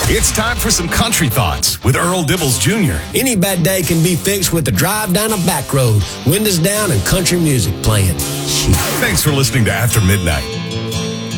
It's time for some country thoughts with Earl Dibbles Jr. Any bad day can be fixed with a drive down a back road, windows down, and country music playing. Thanks for listening to After Midnight.